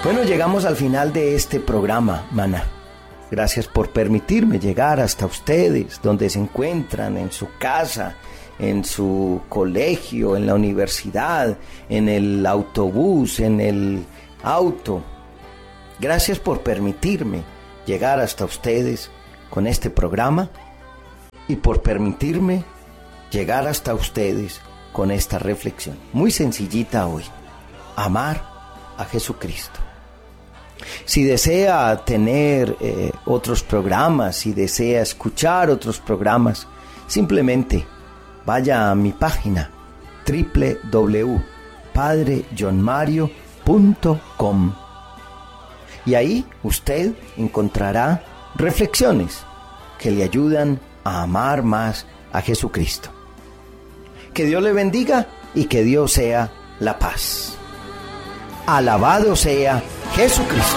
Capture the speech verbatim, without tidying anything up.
Bueno, llegamos al final de este programa, Maná. Gracias por permitirme llegar hasta ustedes, donde se encuentran, en su casa, en su colegio, en la universidad, en el autobús, en el auto. Gracias por permitirme llegar hasta ustedes con este programa y por permitirme llegar hasta ustedes con esta reflexión. Muy sencillita hoy. Amar a Jesucristo. Si desea tener eh, otros programas, si desea escuchar otros programas, simplemente vaya a mi página doble u doble u doble u punto padre john mario punto com y ahí usted encontrará reflexiones que le ayudan a amar más a Jesucristo. Que Dios le bendiga y que Dios sea la paz. Alabado sea Jesucristo.